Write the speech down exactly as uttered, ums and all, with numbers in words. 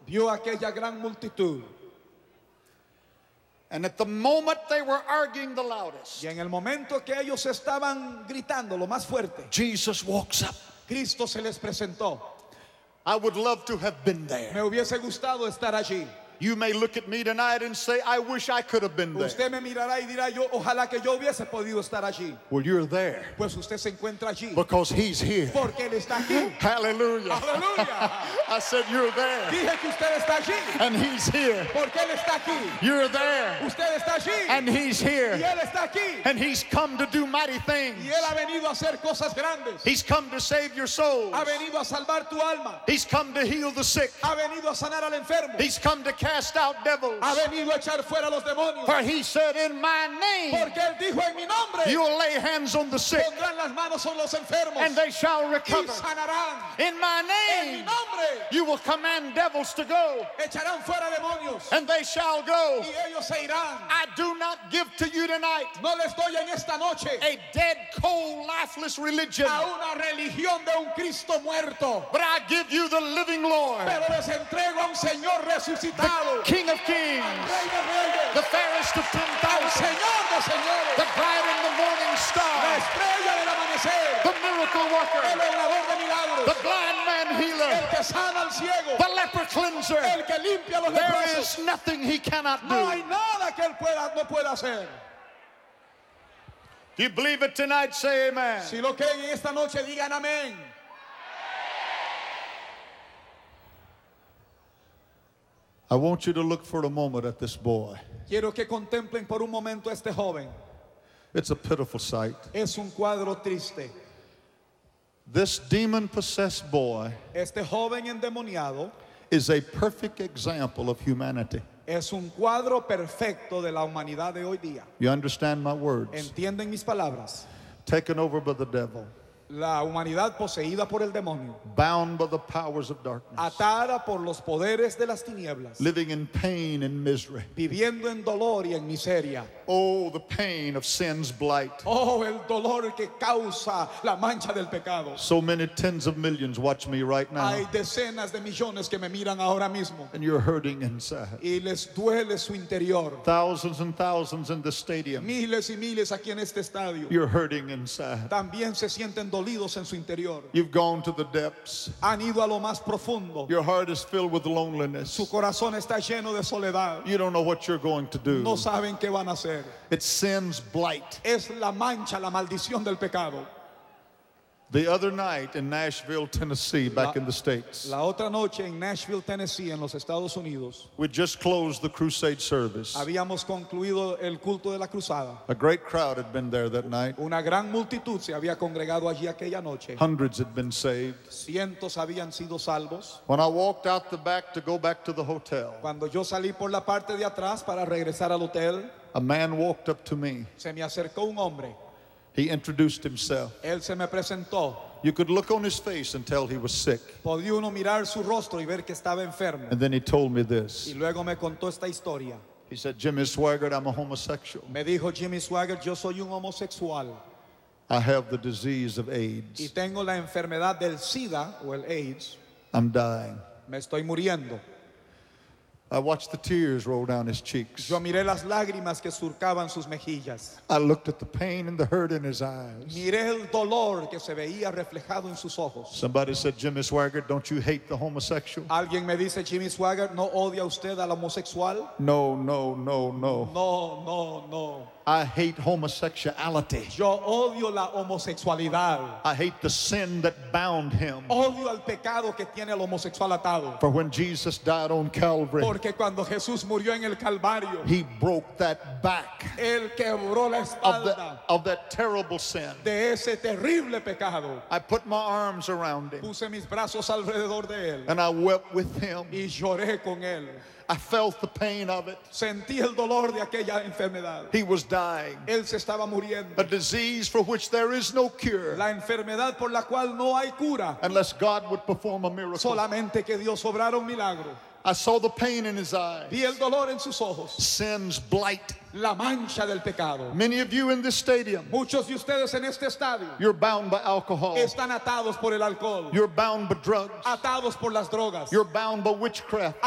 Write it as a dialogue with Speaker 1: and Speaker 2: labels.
Speaker 1: vio aquella gran multitud.
Speaker 2: And at the moment they were arguing the loudest,
Speaker 1: Y en el momento que ellos estaban gritando lo más fuerte,
Speaker 2: Jesus walks up.
Speaker 1: Cristo se les presentó.
Speaker 2: I would love to have been there.
Speaker 1: Me hubiese gustado estar allí.
Speaker 2: You may look at me tonight and say, I wish I could have been there.
Speaker 1: Usted me mirará y dirá, yo, ojalá que yo hubiese podido estar allí.
Speaker 2: Well, you're there
Speaker 1: Pues usted se encuentra allí.
Speaker 2: because he's here.
Speaker 1: Porque Él está aquí.
Speaker 2: Hallelujah.
Speaker 1: Aleluya.
Speaker 2: I said, you're there.
Speaker 1: Dije que usted está allí.
Speaker 2: And he's here.
Speaker 1: Porque Él está aquí.
Speaker 2: You're there.
Speaker 1: Usted está allí.
Speaker 2: And he's
Speaker 1: Y
Speaker 2: here.
Speaker 1: Él está aquí.
Speaker 2: And he's come to do mighty things.
Speaker 1: Y Él ha venido a hacer cosas grandes.
Speaker 2: He's come to save your souls.
Speaker 1: Ha venido a salvar tu alma.
Speaker 2: He's come to heal the sick.
Speaker 1: Ha venido a sanar al enfermo.
Speaker 2: He's come to cast out devils.
Speaker 1: Ha venido a echar fuera los demonios.
Speaker 2: For he said, in my name,
Speaker 1: Porque Él dijo en mi nombre.
Speaker 2: you'll lay hands on the sick
Speaker 1: Pondrán las manos sobre los enfermos.
Speaker 2: and they shall
Speaker 1: Y
Speaker 2: recover.
Speaker 1: sanarán.
Speaker 2: In my
Speaker 1: En mi
Speaker 2: name,
Speaker 1: nombre.
Speaker 2: you will command devils to go
Speaker 1: Echarán fuera demonios.
Speaker 2: and they shall go.
Speaker 1: Y ellos se irán.
Speaker 2: I do not give to you tonight
Speaker 1: No les doy en esta noche
Speaker 2: a dead, cold, lifeless religion,
Speaker 1: a una religión de un Cristo muerto.
Speaker 2: but I give you the living Lord,
Speaker 1: Pero les entrego a un Señor resucitado.
Speaker 2: King of kings,
Speaker 1: Rey de reyes.
Speaker 2: the fairest of ten
Speaker 1: Al
Speaker 2: thousand,
Speaker 1: Señor de señores.
Speaker 2: the bright and the morning
Speaker 1: La
Speaker 2: star,
Speaker 1: estrella del amanecer.
Speaker 2: the miracle
Speaker 1: El
Speaker 2: worker,
Speaker 1: obrador de milagros.
Speaker 2: the blind man
Speaker 1: El
Speaker 2: healer,
Speaker 1: que sana al ciego.
Speaker 2: the leper cleanser.
Speaker 1: El que limpia los
Speaker 2: There
Speaker 1: leprosos.
Speaker 2: is nothing he cannot
Speaker 1: No hay
Speaker 2: do.
Speaker 1: nada que Él pueda, no pueda hacer.
Speaker 2: If you believe it tonight, say amen.
Speaker 1: Si lo creen en esta noche, digan amén.
Speaker 2: I want you to look for a moment at this boy.
Speaker 1: Quiero que contemplen por un momento a este joven.
Speaker 2: It's a pitiful sight.
Speaker 1: Es un cuadro triste.
Speaker 2: This demon-possessed boy
Speaker 1: Este joven endemoniado
Speaker 2: is a perfect example of humanity.
Speaker 1: es un cuadro perfecto de la humanidad de hoy día.
Speaker 2: You understand my words?
Speaker 1: ¿Entienden mis palabras?
Speaker 2: Taken over by the devil,
Speaker 1: La humanidad poseída por el demonio,
Speaker 2: bound by the powers of darkness,
Speaker 1: atada por los poderes de las tinieblas,
Speaker 2: living in pain and misery.
Speaker 1: viviendo en dolor y en miseria.
Speaker 2: Oh, the pain of sin's blight.
Speaker 1: Oh, el dolor que causa la mancha del pecado.
Speaker 2: So many tens of millions watch me right
Speaker 1: Hay
Speaker 2: now,
Speaker 1: decenas de millones que me miran ahora mismo
Speaker 2: and you're hurting inside.
Speaker 1: y les duele su interior.
Speaker 2: Thousands and thousands in the stadium,
Speaker 1: Miles y miles aquí en este estadio
Speaker 2: you're hurting inside.
Speaker 1: también se sienten dolidos en su interior.
Speaker 2: You've gone to the depths.
Speaker 1: Han ido a lo más profundo.
Speaker 2: Your heart is filled with loneliness.
Speaker 1: Su corazón está lleno de soledad.
Speaker 2: You don't know what you're going to do.
Speaker 1: No saben qué van a hacer.
Speaker 2: It's sin's blight.
Speaker 1: Es la mancha, la maldición del pecado.
Speaker 2: The other night in Nashville, Tennessee, back
Speaker 1: La-
Speaker 2: in the States,
Speaker 1: La otra noche en Nashville, Tennessee, en los Estados Unidos,
Speaker 2: we just closed the crusade service.
Speaker 1: habíamos concluido el culto de la cruzada.
Speaker 2: A great crowd had been there that night.
Speaker 1: Una gran multitud se había congregado allí aquella noche.
Speaker 2: Hundreds had been saved.
Speaker 1: Cientos habían sido salvos.
Speaker 2: When I walked out the back to go back to the hotel,
Speaker 1: Cuando yo salí por la parte de atrás para regresar al hotel,
Speaker 2: a man walked up to me.
Speaker 1: se me acercó un hombre.
Speaker 2: He introduced himself.
Speaker 1: Él se me presentó.
Speaker 2: You could look on his face and tell he was sick.
Speaker 1: Podía uno mirar su rostro y ver que estaba enfermo.
Speaker 2: And then he told me
Speaker 1: Y
Speaker 2: this.
Speaker 1: luego me contó esta historia.
Speaker 2: He said, Jimmy Swaggart, I'm a homosexual.
Speaker 1: Me dijo Jimmy Swaggart, yo soy un homosexual
Speaker 2: I have the disease of
Speaker 1: y
Speaker 2: AIDS.
Speaker 1: tengo la enfermedad del SIDA o el AIDS.
Speaker 2: I'm dying.
Speaker 1: Me estoy muriendo.
Speaker 2: I watched the tears roll down his cheeks.
Speaker 1: Yo miré las lágrimas que surcaban sus mejillas.
Speaker 2: I looked at the pain and the hurt in his eyes.
Speaker 1: Miré el dolor que se veía reflejado en sus ojos.
Speaker 2: Somebody said, Jimmy Swaggart, don't you hate the homosexual?
Speaker 1: Alguien me dice, Jimmy Swaggart, ¿no odia usted al homosexual?
Speaker 2: No, no, no, no.
Speaker 1: No, no, no.
Speaker 2: I hate homosexuality.
Speaker 1: Yo odio la homosexualidad.
Speaker 2: I hate the sin that bound him.
Speaker 1: Odio al pecado que tiene el homosexual atado.
Speaker 2: For when Jesus died on Calvary,
Speaker 1: Porque cuando Jesús murió en el Calvario,
Speaker 2: he broke that back
Speaker 1: Él quebró la
Speaker 2: of,
Speaker 1: espalda
Speaker 2: the, of that terrible sin.
Speaker 1: de ese terrible pecado.
Speaker 2: I put my arms around him
Speaker 1: Puse mis brazos alrededor de Él
Speaker 2: and I wept with him.
Speaker 1: y lloré con Él.
Speaker 2: I felt the pain of it.
Speaker 1: Sentí el dolor de aquella enfermedad.
Speaker 2: He was dying.
Speaker 1: Él se estaba muriendo.
Speaker 2: A disease for which there is no cure
Speaker 1: La enfermedad por la cual no hay cura.
Speaker 2: unless God would perform a miracle.
Speaker 1: Solamente que Dios obrara un milagro.
Speaker 2: I saw the pain in his eyes.
Speaker 1: Vi el dolor en sus ojos.
Speaker 2: Sin's blight.
Speaker 1: La mancha del pecado.
Speaker 2: Many of you in this stadium,
Speaker 1: Muchos de ustedes en este estadio
Speaker 2: you're bound by alcohol.
Speaker 1: están atados por el alcohol.
Speaker 2: You're bound by drugs.
Speaker 1: Atados por las drogas.
Speaker 2: You're bound by witchcraft.